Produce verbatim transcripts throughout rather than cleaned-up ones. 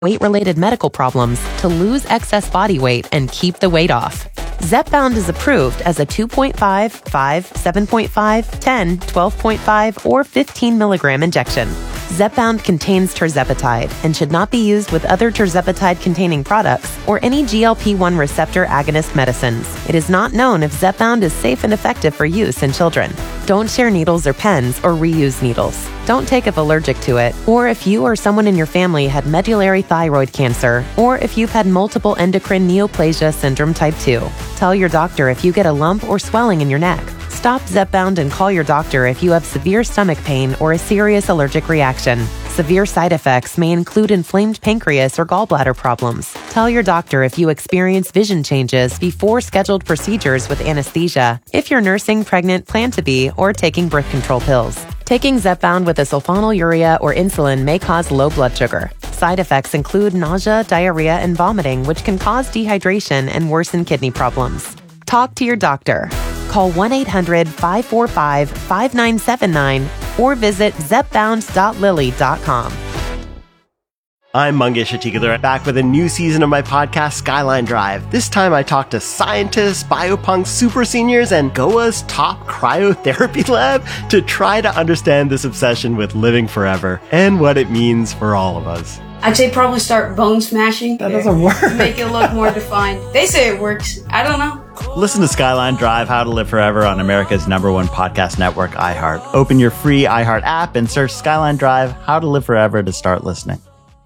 weight-related medical problems to lose excess body weight and keep the weight off. Zepbound is approved as a two point five, five, seven point five, ten, twelve point five, or fifteen milligram injection. Zepbound contains tirzepatide and should not be used with other tirzepatide-containing products or any G L P one receptor agonist medicines. It is not known if Zepbound is safe and effective for use in children. Don't share needles or pens or reuse needles. Don't take if allergic to it, or if you or someone in your family had medullary thyroid cancer, or if you've had multiple endocrine neoplasia syndrome type two. Tell your doctor if you get a lump or swelling in your neck. Stop Zepbound and call your doctor if you have severe stomach pain or a serious allergic reaction. Severe side effects may include inflamed pancreas or gallbladder problems. Tell your doctor if you experience vision changes before scheduled procedures with anesthesia, if you're nursing, pregnant, plan to be, or taking birth control pills. Taking Zepbound with a sulfonylurea or insulin may cause low blood sugar. Side effects include nausea, diarrhea, and vomiting, which can cause dehydration and worsen kidney problems. Talk to your doctor. Call one eight hundred, five four five, five nine seven nine or visit zepbound dot lilly dot com. I'm Mangesh Hattikudur, back with a new season of my podcast, Skyline Drive. This time I talk to scientists, biopunks, super seniors, and G O A's top cryotherapy lab to try to understand this obsession with living forever and what it means for all of us. I'd say probably start bone smashing. That doesn't work. Make it look more defined. They say it works. I don't know. Listen to Skyline Drive, How to Live Forever on America's number one podcast network, iHeart. Open your free iHeart app and search Skyline Drive, How to Live Forever to start listening.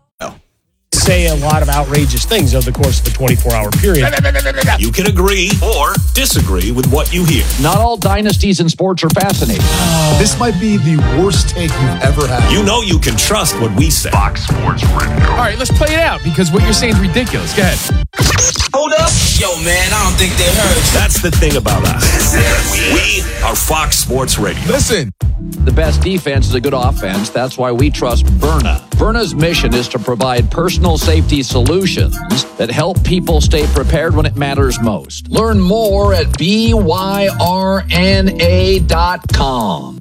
Say a lot of outrageous things over the course of the twenty-four hour period. You can agree or disagree with what you hear. Not all dynasties in sports are fascinating. Oh. This might be the worst take you've ever had. You know you can trust what we say. Fox Sports Radio. All right, let's play it out because what you're saying is ridiculous. Go ahead. Hold up. Yo, man, I don't think they heard. That's the thing about us. We are Fox Sports Radio. Listen. The best defense is a good offense. That's why we trust Verna. Verna's mission is to provide personal safety solutions that help people stay prepared when it matters most. Learn more at B Y R N A dot com.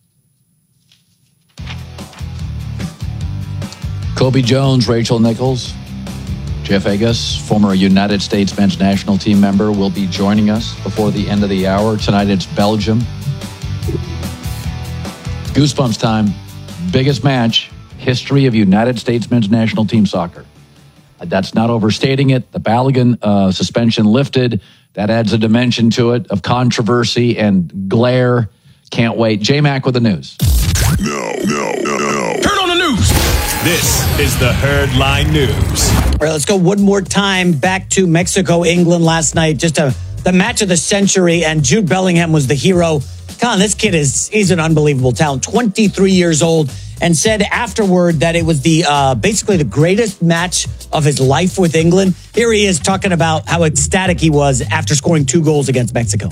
Kobe Jones, Rachel Nichols, Jeff Agas, former United States men's national team member, will be joining us before the end of the hour. Tonight it's Belgium. Goosebumps time. Biggest match, history of United States men's national team soccer. That's not overstating it. The Balogun uh, suspension lifted. That adds a dimension to it of controversy and glare. Can't wait. J-Mac with the news. No, no, no, no. Turn on the news. This is the Herd Line News. All right, let's go one more time back to Mexico, England last night. Just a, the match of the century, and Jude Bellingham was the hero. Colin, this kid is he's an unbelievable talent, twenty-three years old, and said afterward that it was the uh, basically the greatest match of his life with England. Here he is talking about how ecstatic he was after scoring two goals against Mexico.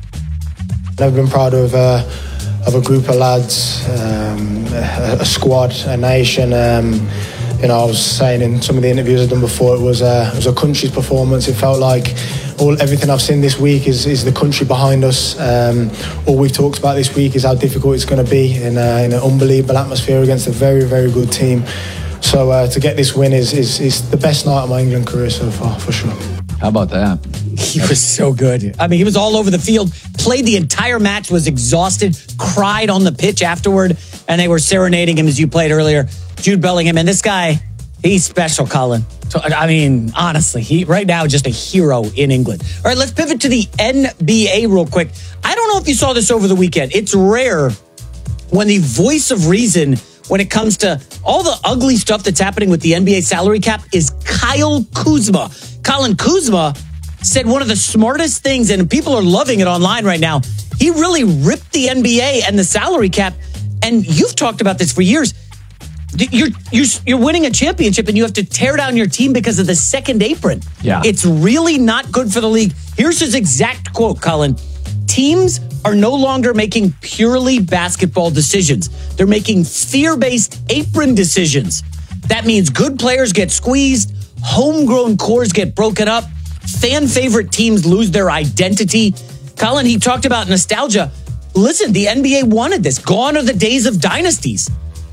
I've been proud of uh, of a group of lads, um, a, a squad, a nation. Um, you know, I was saying in some of the interviews I've done before, it was a, it was a country's performance. It felt like all everything I've seen this week is, is the country behind us. Um, all we've talked about this week is how difficult it's going to be in, a, in an unbelievable atmosphere against a very, very good team. So uh, to get this win is, is is the best night of my England career so far, for sure. How about that? He was so good. I mean, he was all over the field, played the entire match, was exhausted, cried on the pitch afterward, and they were serenading him as you played earlier. Jude Bellingham, and this guy, he's special, Colin. So, I mean, honestly, he right now just a hero in England. All right, let's pivot to the N B A real quick. I don't know if you saw this over the weekend. It's rare when the voice of reason when it comes to all the ugly stuff that's happening with the N B A salary cap is Kyle Kuzma. Colin Kuzma said one of the smartest things, and people are loving it online right now. He really ripped the N B A and the salary cap. And you've talked about this for years. You're, you're, you're winning a championship and you have to tear down your team because of the second apron. Yeah. It's really not good for the league. Here's his exact quote, Colin. Teams are no longer making purely basketball decisions. They're making fear-based apron decisions. That means good players get squeezed, homegrown cores get broken up, fan-favorite teams lose their identity. Colin, he talked about nostalgia. Listen, the N B A wanted this. Gone are the days of dynasties.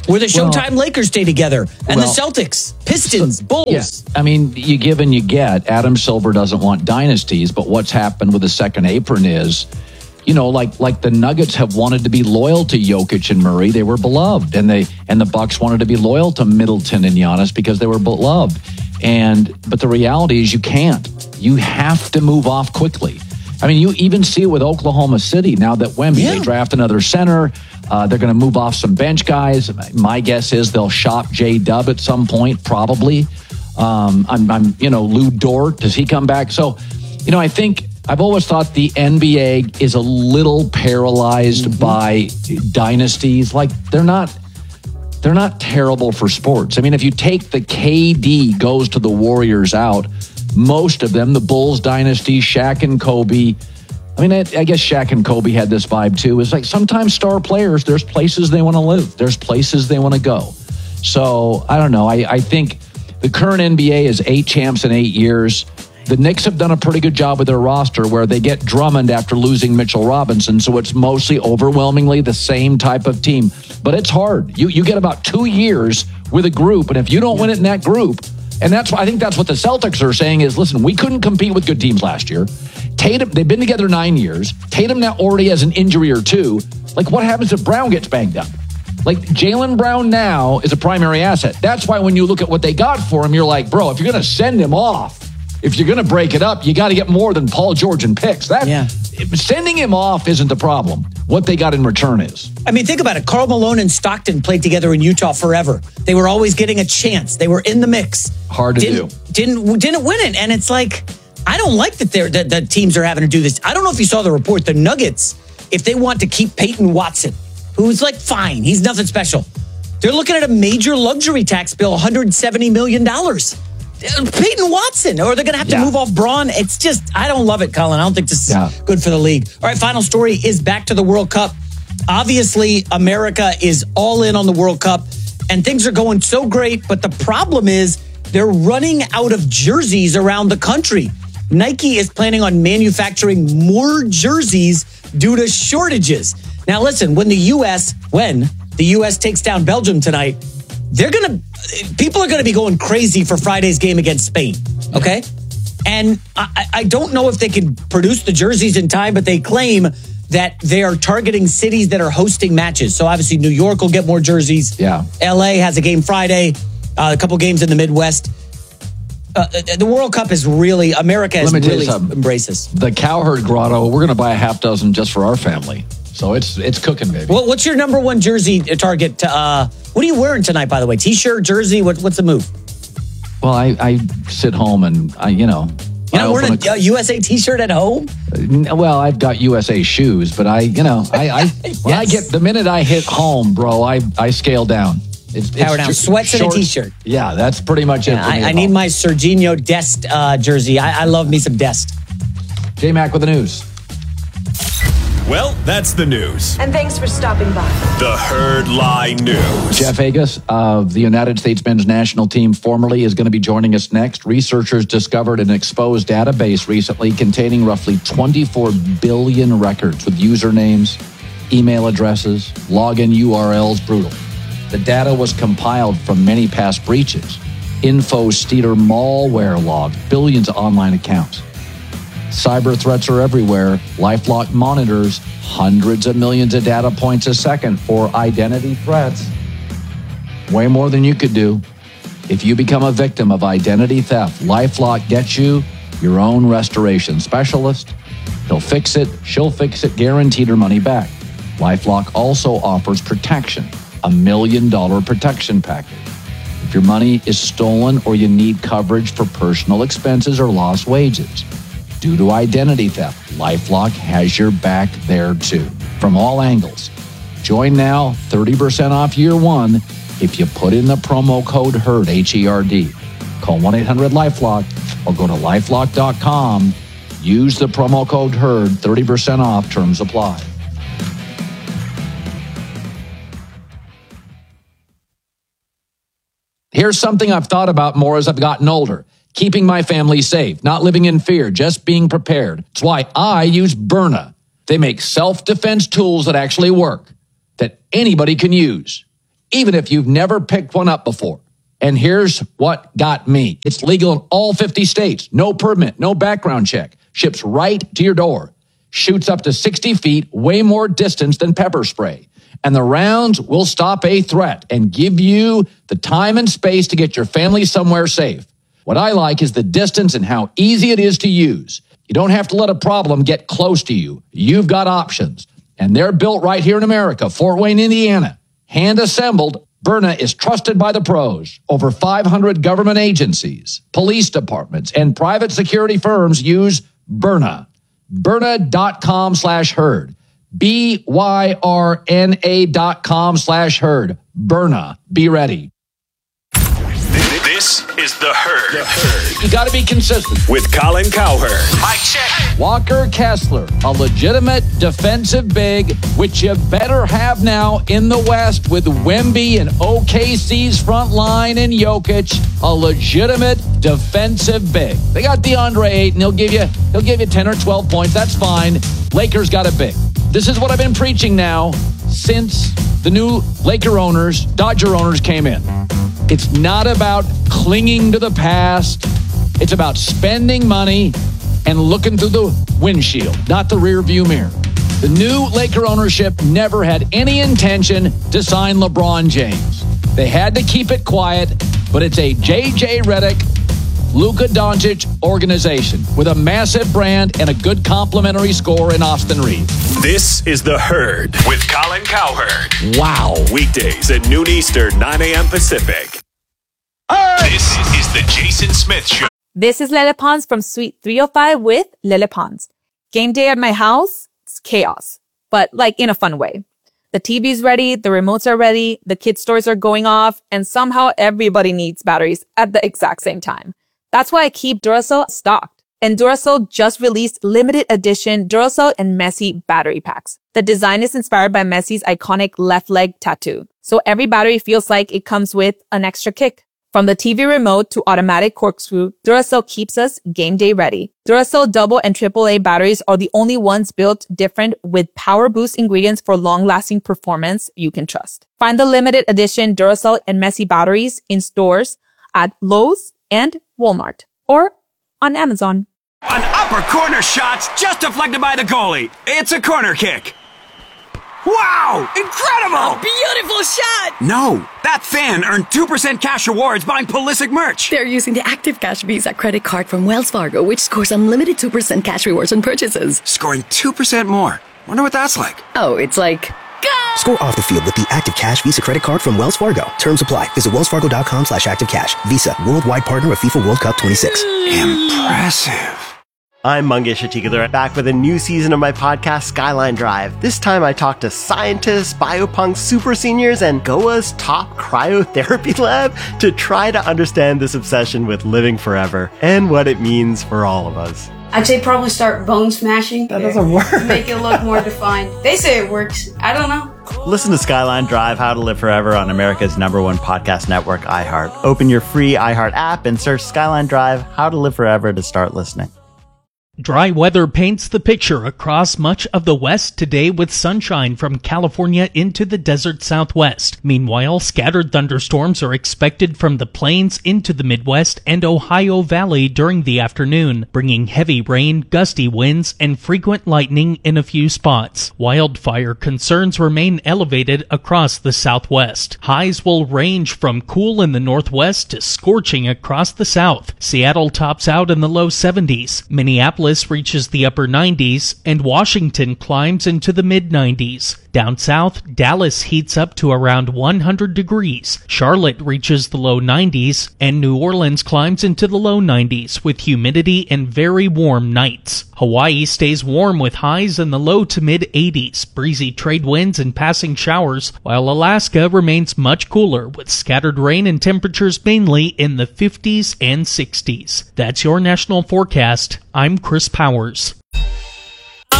Where the Showtime Well, Lakers stay together, and well, the Celtics, Pistons, Bulls. Yes. I mean, you give and you get. Adam Silver doesn't want dynasties, but what's happened with the second apron is, you know, like like the Nuggets have wanted to be loyal to Jokic and Murray. They were beloved. And they and the Bucks wanted to be loyal to Middleton and Giannis because they were beloved. And but the reality is you can't. You have to move off quickly. I mean, you even see it with Oklahoma City now that Wemby, Yeah. they draft another center. Uh, they're going to move off some bench guys. My guess is they'll shop J-Dub at some point, probably. Um, I'm, I'm, you know, Lou Dort, does he come back? So, you know, I think I've always thought the N B A is a little paralyzed mm-hmm. by dynasties. Like they're not, they're not terrible for sports. I mean, if you take the K D goes to the Warriors out, most of them, the Bulls dynasty, Shaq and Kobe. I mean, I, I guess Shaq and Kobe had this vibe too. It's like sometimes star players, there's places they want to live. There's places they want to go. So I don't know. I, I think the current N B A is eight champs in eight years. The Knicks have done a pretty good job with their roster where they get Drummond after losing Mitchell Robinson. So it's mostly overwhelmingly the same type of team. But it's hard. You, you get about two years with a group. And if you don't win it in that group, and that's why I think that's what the Celtics are saying is, listen, we couldn't compete with good teams last year. Tatum, they've been together nine years. Tatum now already has an injury or two. Like, what happens if Brown gets banged up? Like, Jaylen Brown now is a primary asset. That's why when you look at what they got for him, you're like, bro, if you're going to send him off, if you're going to break it up, you got to get more than Paul George and picks. That, yeah. Sending him off isn't the problem. What they got in return is. I mean, think about it. Karl Malone and Stockton played together in Utah forever. They were always getting a chance. They were in the mix. Hard to didn't, do. Didn't didn't win it. And it's like, I don't like that they're that the teams are having to do this. I don't know if you saw the report. The Nuggets, if they want to keep Peyton Watson, who's like, fine, he's nothing special. They're looking at a major luxury tax bill, one hundred seventy million dollars. Peyton Watson, or they're going to have to yeah. move off Braun. It's just, I don't love it, Colin. I don't think this is yeah. good for the league. All right, final story is back to the World Cup. Obviously, America is all in on the World Cup, and things are going so great, but the problem is they're running out of jerseys around the country. Nike is planning on manufacturing more jerseys due to shortages. Now, listen, when the U S, when the U S takes down Belgium tonight, they're going to, people are going to be going crazy for Friday's game against Spain. Okay. And I, I don't know if they can produce the jerseys in time, but they claim that they are targeting cities that are hosting matches. So obviously New York will get more jerseys. Yeah. L A has a game Friday, uh, a couple games in the Midwest. Uh, the World Cup is really, America has really embraced this. The Cowherd Grotto, we're going to buy a half dozen just for our family. So it's it's cooking, baby. Well, what's your number one jersey target? To, uh, what are you wearing tonight, by the way? T-shirt, jersey? What, what's the move? Well, I, I sit home and, I you know. You're not wearing a, a U S A T-shirt at home? Well, I've got U S A shoes, but I, you know, I, I yes. when I get, the minute I hit home, bro, I, I scale down. It's, Power it's down. Sweats short, and a T-shirt. Yeah, that's pretty much yeah, it. I, I need my Serginho Dest uh, jersey. I, I love me some Dest. J-Mac with the news. Well, that's the news. And thanks for stopping by. The Herd Lie News. Jeff Hagus of the United States men's national team formerly is going to be joining us next. Researchers discovered an exposed database recently containing roughly twenty-four billion records with usernames, email addresses, login U R Ls. Brutal. The data was compiled from many past breaches. InfoSteater malware logged billions of online accounts. Cyber threats are everywhere. LifeLock monitors hundreds of millions of data points a second for identity threats. Way more than you could do. If you become a victim of identity theft, LifeLock gets you your own restoration specialist. He'll fix it. She'll fix it. Guaranteed her money back. LifeLock also offers protection, a million dollar protection package. If your money is stolen or you need coverage for personal expenses or lost wages due to identity theft, LifeLock has your back there too, from all angles. Join now, thirty percent off year one if you put in the promo code HERD, H E R D. Call one eight hundred LifeLock or go to lifelock dot com. Use the promo code HERD, thirty percent off, terms apply. Here's something I've thought about more as I've gotten older. Keeping my family safe, not living in fear, just being prepared. That's why I use Byrna. They make self-defense tools that actually work, that anybody can use. even if you've never picked one up before. And here's what got me. It's legal in all fifty states. No permit, no background check. Ships right to your door. Shoots up to sixty feet, way more distance than pepper spray. And the rounds will stop a threat and give you the time and space to get your family somewhere safe. What I like is the distance and how easy it is to use. You don't have to let a problem get close to you. You've got options. And they're built right here in America, Fort Wayne, Indiana. Hand assembled. Byrna is trusted by the pros. Over five hundred government agencies, police departments, and private security firms use Byrna. Byrna.com slash herd. B Y R N A dot com slash herd. Byrna. Be ready. This is The Herd. The Herd. You got to be consistent. With Colin Cowherd. Mic check. Walker Kessler, a legitimate defensive big, which you better have now in the West with Wemby and O K C's front line and Jokic, a legitimate defensive big. They got DeAndre Ayton. He'll give you, he'll give you ten or twelve points. That's fine. Lakers got a big. This is what I've been preaching now since the new Laker owners, Dodger owners came in. It's not about clinging to the past. It's about spending money and looking through the windshield, not the rear view mirror. The new Laker ownership never had any intention to sign LeBron James. They had to keep it quiet, but it's a J J Redick, Luka Doncic organization with a massive brand and a good complimentary score in Austin Reeves. This is The Herd with Colin Cowherd. Wow. Weekdays at noon Eastern, nine a.m. Pacific. This is the Jason Smith Show. This is Lele Pons from Suite three oh five with Lele Pons. Game day at my house, it's chaos, but like in a fun way. The T V's ready, the remotes are ready, the kids' toys are going off, and somehow everybody needs batteries at the exact same time. That's why I keep Duracell stocked. And Duracell just released limited edition Duracell and Messi battery packs. The design is inspired by Messi's iconic left leg tattoo. So every battery feels like it comes with an extra kick. From the T V remote to automatic corkscrew, Duracell keeps us game day ready. Duracell double and triple A batteries are the only ones built different with power boost ingredients for long-lasting performance you can trust. Find the limited edition Duracell and Messi batteries in stores at Lowe's and Walmart or on Amazon. An upper corner shot's just deflected by the goalie. It's a corner kick. Wow! Incredible! A beautiful shot! No, that fan earned two percent cash rewards buying Pulisic merch. They're using the Active Cash Visa credit card from Wells Fargo, which scores unlimited two percent cash rewards on purchases. Scoring two percent more. Wonder what that's like. Oh, it's like... Go! Score off the field with the Active Cash Visa credit card from Wells Fargo. Terms apply. Visit wellsfargo.com slash activecash. Visa, worldwide partner of FIFA World Cup twenty-six. Impressive. I'm Mangesh Hattikudur, back with a new season of my podcast, Skyline Drive. This time I talk to scientists, biopunk super seniors, and G O A's top cryotherapy lab to try to understand this obsession with living forever and what it means for all of us. I'd say probably start bone smashing. That doesn't work. Make it look more defined. They say it works. I don't know. Listen to Skyline Drive, How to Live Forever on America's number one podcast network, iHeart. Open your free iHeart app and search Skyline Drive, How to Live Forever to start listening. Dry weather paints the picture across much of the West today with sunshine from California into the desert Southwest. Meanwhile, scattered thunderstorms are expected from the plains into the Midwest and Ohio Valley during the afternoon, bringing heavy rain, gusty winds, and frequent lightning in a few spots. Wildfire concerns remain elevated across the Southwest. Highs will range from cool in the Northwest to scorching across the South. Seattle tops out in the low seventies. Minneapolis reaches the upper nineties, and Washington climbs into the mid nineties. Down south, Dallas heats up to around one hundred degrees. Charlotte reaches the low nineties, and New Orleans climbs into the low nineties with humidity and very warm nights. Hawaii stays warm with highs in the low to mid eighties, breezy trade winds and passing showers, while Alaska remains much cooler with scattered rain and temperatures mainly in the fifties and sixties. That's your national forecast. I'm Chris Powers.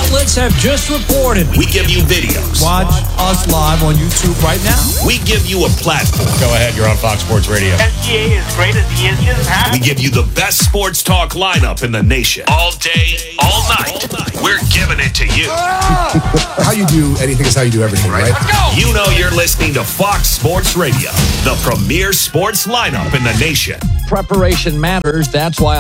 outlets have just reported. We give you videos. Watch us live on YouTube right now. We give you a platform. Go ahead, you're on Fox Sports Radio. S G A is great as he is just half. We give you the best sports talk lineup in the nation. All day, all night. We're giving it to you. How you do anything is how you do everything, right? Let's go. You know you're listening to Fox Sports Radio, the premier sports lineup in the nation. Preparation matters. That's why